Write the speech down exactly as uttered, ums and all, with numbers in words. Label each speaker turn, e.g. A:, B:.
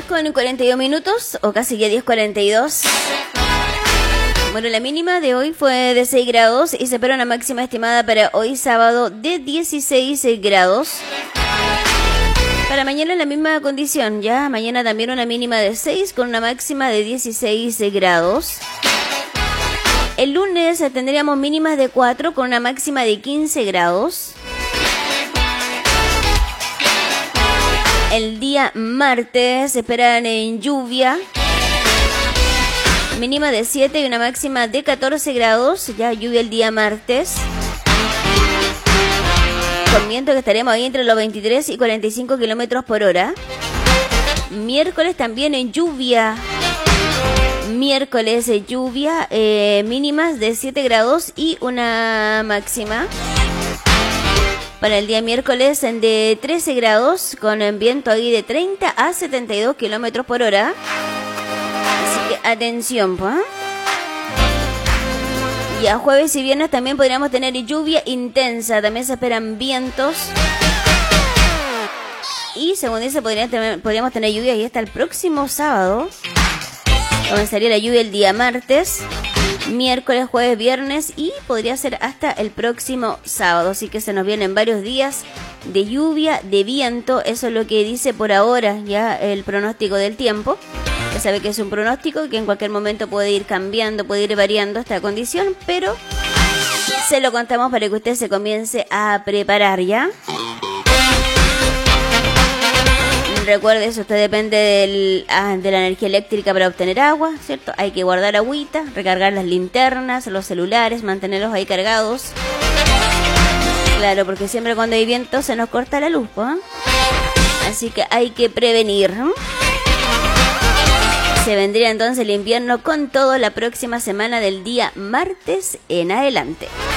A: con cuarenta y dos minutos, o casi ya diez cuarenta y dos. Bueno, la mínima de hoy fue de seis grados y se espera una máxima estimada para hoy sábado de dieciséis grados. Para mañana en la misma condición, ya mañana también una mínima de seis con una máxima de dieciséis grados. El lunes tendríamos mínimas de cuatro con una máxima de quince grados. El día martes se esperan en lluvia, mínima de siete y una máxima de catorce grados, ya lluvia el día martes. Con viento que estaremos ahí entre los veintitrés y cuarenta y cinco kilómetros por hora. Miércoles también en lluvia. Miércoles en lluvia, eh, mínimas de siete grados y una máxima. Para el día miércoles de trece grados, con viento ahí de treinta a setenta y dos kilómetros por hora. Así que atención, ¿pues? Ya jueves y viernes también podríamos tener lluvia intensa. También se esperan vientos. Y según dice, podríamos tener, podríamos tener lluvia y hasta el próximo sábado. Comenzaría la lluvia el día martes, miércoles, jueves, viernes y podría ser hasta el próximo sábado. Así que se nos vienen varios días de lluvia, de viento. Eso es lo que dice por ahora ya el pronóstico del tiempo. Ya sabe que es un pronóstico que en cualquier momento puede ir cambiando, puede ir variando esta condición, pero se lo contamos para que usted se comience a preparar ya. Recuerde, eso usted depende del, ah, de la energía eléctrica para obtener agua, ¿cierto? Hay que guardar agüita, recargar las linternas, los celulares, mantenerlos ahí cargados. Claro, porque siempre cuando hay viento se nos corta la luz, ¿eh? Así que hay que prevenir. Se vendría entonces el invierno con todo la próxima semana del día martes en adelante.